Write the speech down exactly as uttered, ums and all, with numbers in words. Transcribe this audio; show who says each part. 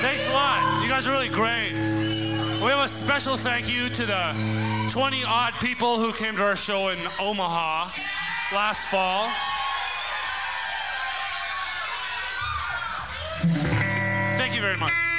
Speaker 1: Thanks a lot. You guys are really great. We have a special thank you to the twenty odd people who came to our show in Omaha last fall. Thank you very much.